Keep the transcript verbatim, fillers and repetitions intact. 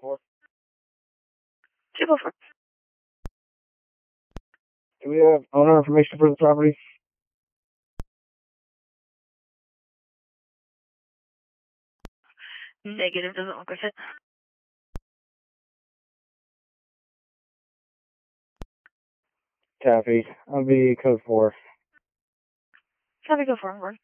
for? Two go for it. Do we have owner information for the property? Negative, doesn't look like it. Copy. I'll be code four. Copy, go for it, Word.